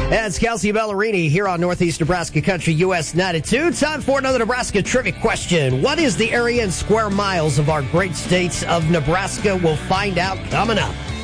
That's Kelsey Ballerini here on Northeast Nebraska Country US 92. Time for another Nebraska trivia question. What is the area in square miles of our great states of Nebraska? We'll find out coming up.